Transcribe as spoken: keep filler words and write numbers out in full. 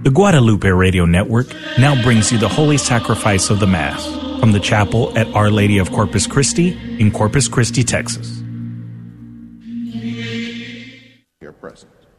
The Guadalupe Radio Network now brings you the Holy Sacrifice of the Mass from the chapel at Our Lady of Corpus Christi in Corpus Christi, Texas. Here present.